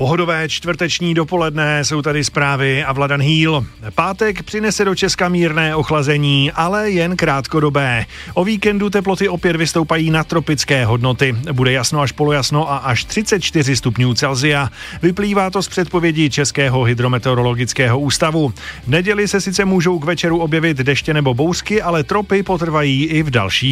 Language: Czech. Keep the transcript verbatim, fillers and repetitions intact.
Pohodové čtvrteční dopoledne, jsou tady zprávy a Vladan Hýl. Pátek přinese do Česka mírné ochlazení, ale jen krátkodobé. O víkendu teploty opět vystoupají na tropické hodnoty. Bude jasno až polojasno a až třicet čtyři stupňů Celsia. Vyplývá to z předpovědi Českého hydrometeorologického ústavu. V neděli se sice můžou k večeru objevit deště nebo bouřky, ale tropy potrvají i v další